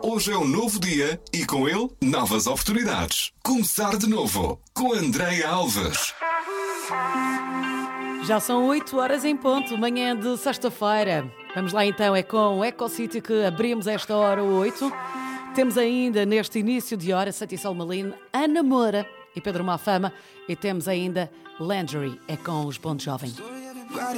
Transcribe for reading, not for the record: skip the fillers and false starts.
Hoje é um novo dia e com ele novas oportunidades. Começar de novo com Andréia Alves. Já são 8 horas em ponto, manhã de sexta-feira. Vamos lá então, é com o Ecocity que abrimos esta hora 8. Temos ainda neste início de hora Santi Salmalino, Ana Moura e Pedro Mafama. E temos ainda Lingerie, é com os Bons Jovens.